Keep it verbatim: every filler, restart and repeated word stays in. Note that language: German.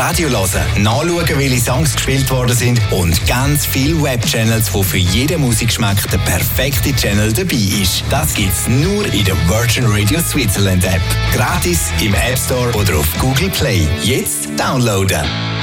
Radio hören, nachschauen, welche Songs gespielt worden sind und ganz viele Webchannels, wo für jeden Musikgeschmack der perfekte Channel dabei ist. Das gibt's nur in der Virgin Radio Switzerland App. Gratis im App Store oder auf Google Play. Jetzt downloaden.